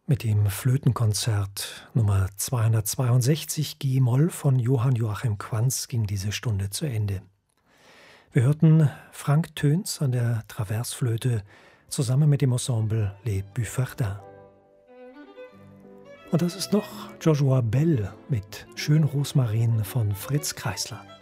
Mit dem Flötenkonzert Nummer 262 G-Moll von Johann Joachim Quanz ging diese Stunde zu Ende. Wir hörten Frank Töns an der Traversflöte zusammen mit dem Ensemble Les Buffardins. Und das ist noch Joshua Bell mit Schön Rosmarin von Fritz Kreisler.